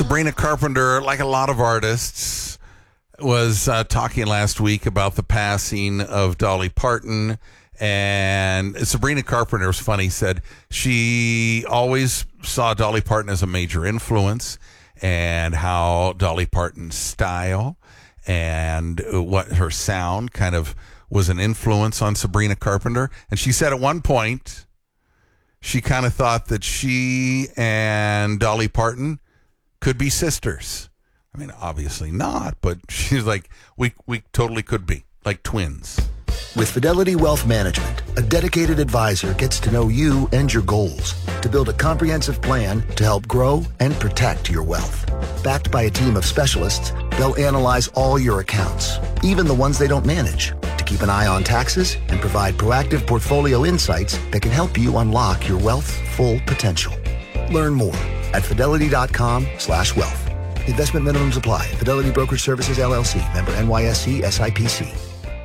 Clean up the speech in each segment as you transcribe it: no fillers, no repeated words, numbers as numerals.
Sabrina Carpenter, like a lot of artists, was talking last week about the passing of Dolly Parton. And Sabrina Carpenter was funny, said she always saw Dolly Parton as a major influence, and how Dolly Parton's style and what her sound kind of was an influence on Sabrina Carpenter. And she said at one point, she kind of thought that she and Dolly Parton could be sisters. I mean, obviously not, but she's like, we totally could be, like twins. With Fidelity Wealth Management, a dedicated advisor gets to know you and your goals to build a comprehensive plan to help grow and protect your wealth. Backed by a team of specialists, they'll analyze all your accounts, even the ones they don't manage, to keep an eye on taxes and provide proactive portfolio insights that can help you unlock your wealth's full potential. Learn more at fidelity.com/wealth. Investment minimums apply. Fidelity Brokerage Services, LLC. Member NYSE SIPC.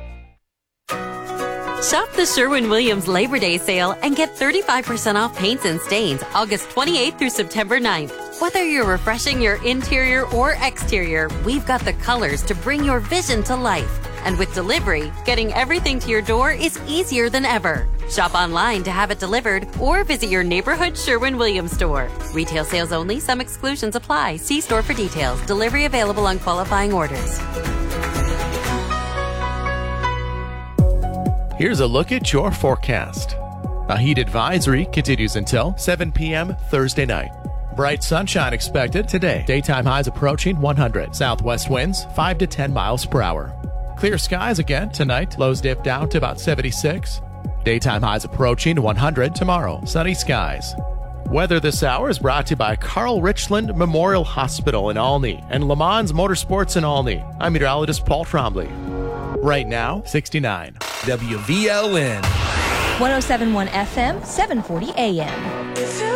Shop the Sherwin-Williams Labor Day sale and get 35% off paints and stains August 28th through September 9th. Whether you're refreshing your interior or exterior, we've got the colors to bring your vision to life. And with delivery, getting everything to your door is easier than ever. Shop online to have it delivered or visit your neighborhood Sherwin-Williams store. Retail sales only. Some exclusions apply. See store for details. Delivery available on qualifying orders. Here's a look at your forecast. A heat advisory continues until 7 p.m. Thursday night. Bright sunshine expected today. Daytime highs approaching 100. Southwest winds 5 to 10 miles per hour. Clear skies again tonight. Lows dip down to about 76. Daytime highs approaching 100 tomorrow. Sunny skies. Weather this hour is brought to you by Carl Richland Memorial Hospital in Olney and Le Mans Motorsports in Olney. I'm meteorologist Paul Trombley. Right now, 69. WVLN 107.1 FM, 740 AM.